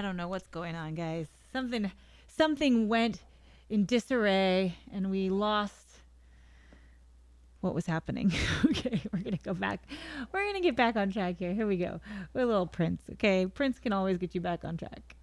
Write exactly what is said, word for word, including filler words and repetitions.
don't know what's going on, guys. Something, something went in disarray, and we lost what was happening. Okay, we're gonna go back. We're gonna get back on track here. Here we go. We're a little Prince. Okay, Prince can always get you back on track.